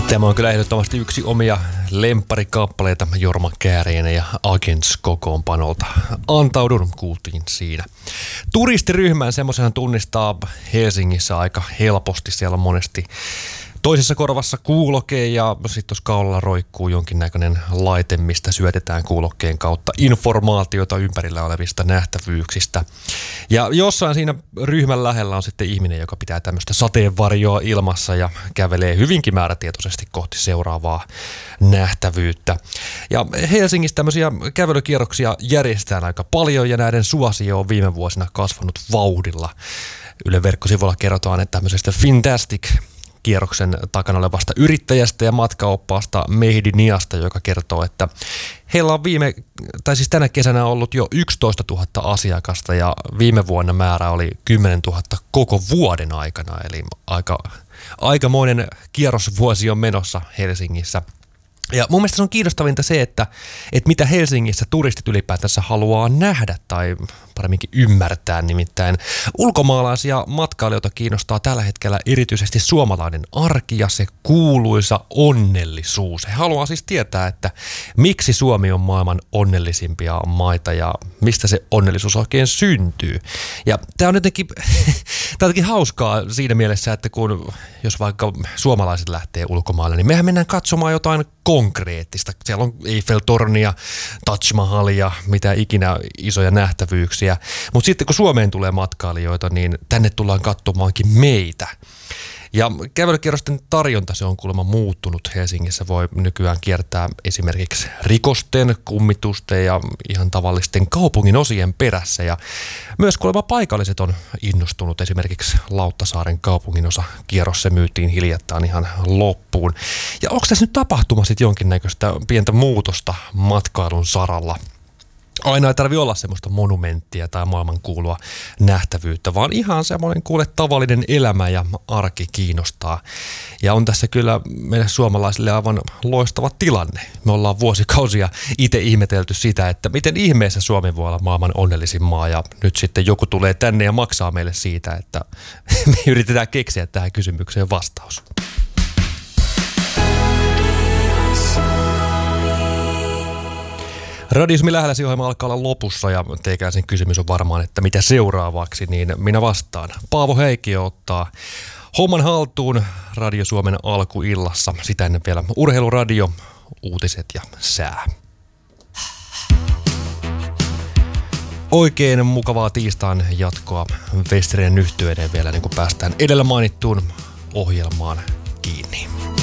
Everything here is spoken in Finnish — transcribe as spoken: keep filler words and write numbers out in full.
Tämä on kyllä ehdottomasti yksi omia lempparikappaleita Jorma Kääriäinen ja Agents kokoonpanolta. Antaudun kuultiin siinä. Turistiryhmän semmoisenhan tunnistaa Helsingissä aika helposti. Siellä on monesti toisessa korvassa kuuloke ja sitten tuossa kaulalla roikkuu jonkinnäköinen laite, mistä syötetään kuulokkeen kautta informaatiota ympärillä olevista nähtävyyksistä. Ja jossain siinä ryhmän lähellä on sitten ihminen, joka pitää tämmöistä sateenvarjoa ilmassa ja kävelee hyvinkin määrätietoisesti kohti seuraavaa nähtävyyttä. Ja Helsingissä tämmöisiä kävelykierroksia järjestetään aika paljon ja näiden suosio on viime vuosina kasvanut vauhdilla. Yle verkkosivuilla kerrotaan, että tämmöisestä Fintastic kierroksen takana olevasta yrittäjästä ja matkaoppaasta Mehdi Niasta, joka kertoo, että heillä on viime, tai siis tänä kesänä ollut jo yksitoista tuhatta asiakasta ja viime vuonna määrä oli kymmenen tuhatta koko vuoden aikana, eli aika, aikamoinen kierrosvuosi on menossa Helsingissä. Ja mun mielestä se on kiinnostavinta se, että, että mitä Helsingissä turistit ylipäätänsä haluaa nähdä tai paremminkin ymmärtää. Nimittäin ulkomaalaisia matkailijoita kiinnostaa tällä hetkellä erityisesti suomalainen arki ja se kuuluisa onnellisuus. He haluaa siis tietää, että miksi Suomi on maailman onnellisimpia maita ja mistä se onnellisuus oikein syntyy. Ja tämä on jotenkin, tämä on jotenkin hauskaa siinä mielessä, että kun jos vaikka suomalaiset lähtee ulkomaille, niin mehän mennään katsomaan jotain konkreettista. Siellä on Eiffel-tornia, Taj Mahalia, mitä ikinä isoja nähtävyyksiä. Mutta sitten kun Suomeen tulee matkailijoita, niin tänne tullaan katsomaankin meitä. Ja kävelykierrosten tarjonta se on kuulemma muuttunut. Helsingissä voi nykyään kiertää esimerkiksi rikosten, kummitusten ja ihan tavallisten kaupungin osien perässä. Ja myös kuulemma paikalliset on innostunut. Esimerkiksi Lauttasaaren kaupunginosa kierros se myytiin hiljattain ihan loppuun. Ja onko tässä nyt tapahtumassa jonkinnäköistä pientä muutosta matkailun saralla? Aina ei tarvitse olla semmoista monumenttia tai maailmankuulua nähtävyyttä, vaan ihan semmoinen kuule tavallinen elämä ja arki kiinnostaa. Ja on tässä kyllä meille suomalaisille aivan loistava tilanne. Me ollaan vuosikausia itse ihmetelty sitä, että miten ihmeessä Suomi voi olla maailman onnellisin maa ja nyt sitten joku tulee tänne ja maksaa meille siitä, että me yritetään keksiä tähän kysymykseen vastaus. Radiosmi lähelläsi ohjelma alkaa olla lopussa ja teikäisen kysymys on varmaan, että mitä seuraavaksi, niin minä vastaan. Paavo Heikkio ottaa homman haltuun Radio Suomen alkuillassa. Sitä ennen vielä urheiluradio, uutiset ja sää. Oikein mukavaa tiistain jatkoa Westerinen yhtyeiden vielä, niin kuin päästään edellä mainittuun ohjelmaan kiinni.